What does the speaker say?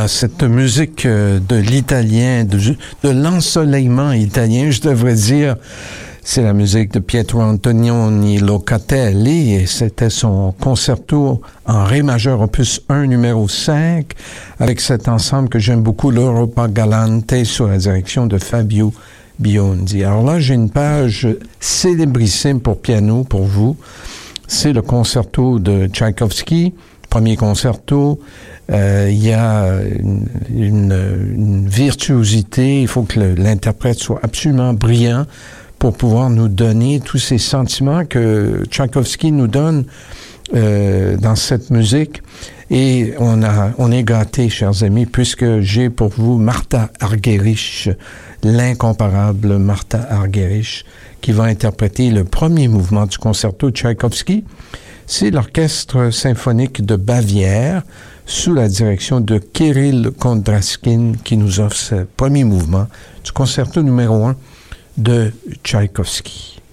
cette musique de l'italien, de l'ensoleillement italien, je devrais dire. C'est la musique de Pietro Antonioni Locatelli et c'était son concerto en ré majeur opus 1 numéro 5 avec cet ensemble que j'aime beaucoup, l'Europa Galante, sous la direction de Fabio Biondi. Alors là, j'ai une page célébrissime pour piano pour vous. C'est le concerto de Tchaïkovski, premier concerto. Il y a une virtuosité, il faut que l'interprète soit absolument brillant pour pouvoir nous donner tous ces sentiments que Tchaïkovski nous donne dans cette musique. Et on est gâtés, chers amis, puisque j'ai pour vous Martha Argerich, l'incomparable Martha Argerich, qui va interpréter le premier mouvement du concerto de Tchaïkovski. C'est l'Orchestre symphonique de Bavière, sous la direction de Kirill Kondraskin, qui nous offre ce premier mouvement du concerto numéro 1 de Tchaïkovski.